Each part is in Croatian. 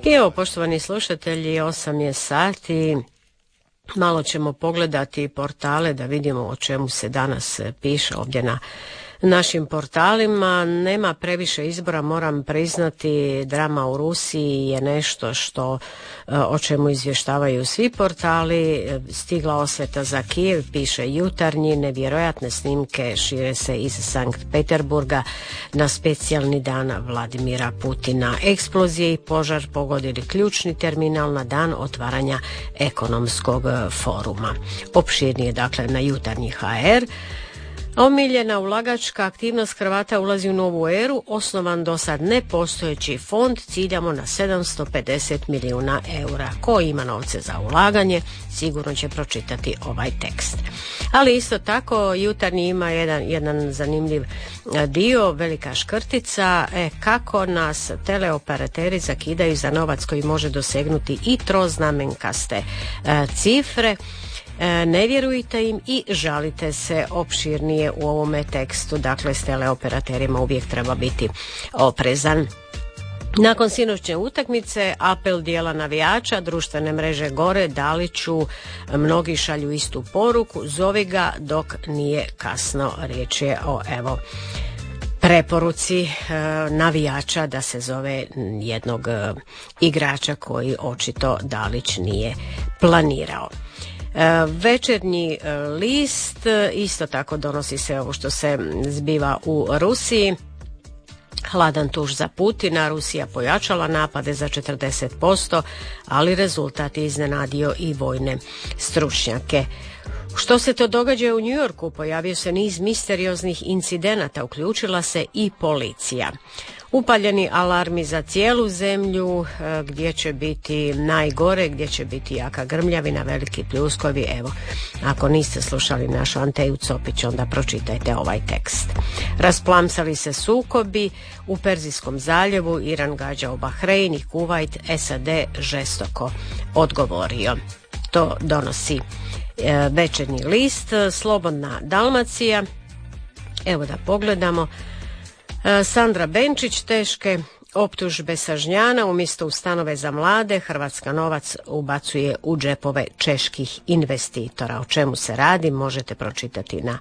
I evo, poštovani slušatelji, 8 je sati. Malo ćemo pogledati portale da vidimo o čemu se danas piše ovdje na našim portalima. Nema previše izbora, moram priznati. Drama u Rusiji je nešto o čemu izvještavaju svi portali. Stigla osveta za Kijev, piše Jutarnji. Nevjerojatne snimke šire se iz Sankt Peterburga na specijalni dan Vladimira Putina. Eksplozije i požar pogodili ključni terminal na dan otvaranja ekonomskog foruma. Opširnije dakle na Jutarnji HR. Omiljena ulagačka aktivnost Hrvata ulazi u novu eru, osnovan do sad nepostojeći fond, ciljamo na 750 milijuna eura. Ko ima novce za ulaganje, sigurno će pročitati ovaj tekst. Ali isto tako Jutarnji ima jedan zanimljiv dio, velika škrtica, kako nas teleoperateri zakidaju za novac koji može dosegnuti i troznamenkaste cifre. Ne vjerujte im i žalite se. Opširnije u ovome tekstu. Dakle, s teleoperaterima uvijek treba biti oprezan. Nakon sinoćne utakmice apel dijela navijača, društvene mreže gore, Daliću, mnogi šalju istu poruku, zovi ga dok nije kasno. Riječ je o preporuci navijača da se zove jednog igrača koji očito Dalić nije planirao. Večernji list isto tako donosi sve ovo što se zbiva u Rusiji. Hladan tuš za Putina, Rusija pojačala napade za 40%, ali rezultat je iznenadio i vojne stručnjake. Što se to događa u New Yorku? Pojavio se niz misterioznih incidenata, uključila se i policija. Upaljeni alarmi za cijelu zemlju, gdje će biti najgore, gdje će biti jaka grmljavina, veliki pljuskovi. Evo, ako niste slušali našu Anteju Copić, onda pročitajte ovaj tekst. Rasplamsali se sukobi u Perzijskom zaljevu, Iran gađao Bahrein i Kuvajt, SAD žestoko odgovorio. To donosi Večernji list. Slobodna Dalmacija, evo da pogledamo. Sandra Benčić, teške optužbe Sažnjana, umjesto u stanove za mlade, Hrvatska novac ubacuje u džepove čeških investitora. O čemu se radi možete pročitati na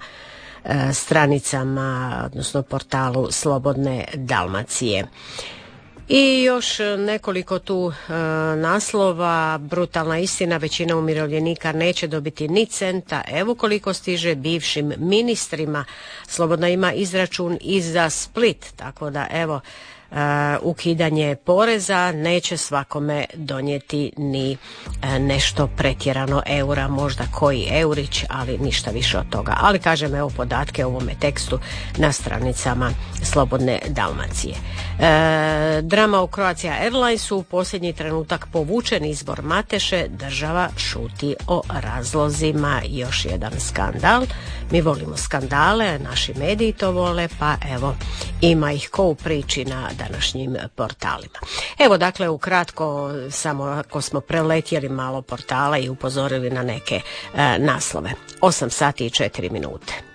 stranicama, odnosno portalu Slobodne Dalmacije. I još nekoliko tu naslova. Brutalna istina, većina umirovljenika neće dobiti ni centa. Evo koliko stiže bivšim ministrima. Slobodna ima izračun i za Split, tako da evo, ukidanje poreza neće svakome donijeti ni nešto pretjerano eura, možda koji eurić, ali ništa više od toga. Ali kažem, evo podatke o ovome tekstu na stranicama Slobodne Dalmacije. Drama u Croatia Airlinesu, u posljednji trenutak povučen izbor Mateše, država šuti o razlozima. Još jedan skandal. Mi volimo skandale, naši mediji to vole, pa evo, ima ih ko u priči na današnjim portalima. Evo dakle ukratko, samo ako smo preletjeli malo portala i upozorili na neke naslove. 8 sati i 4 minute.